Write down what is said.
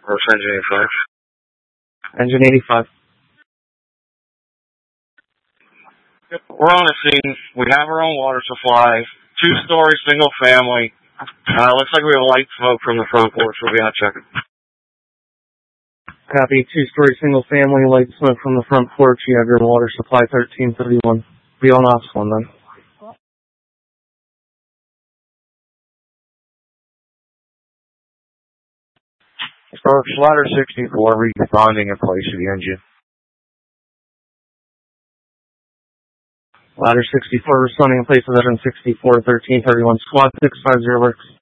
Or Engine 85. Engine 85. Yep, we're on the scene. We have our own water supply. 2-story, single family. Looks like we have light smoke from the front porch. We'll be out checking. Copy. 2-story, single family, light smoke from the front porch. You have your water supply 1331. Be on ops one then. Ladder 64, responding in place of the engine. Ladder 64 responding in place of engine 64, 1331. Squad 650 works.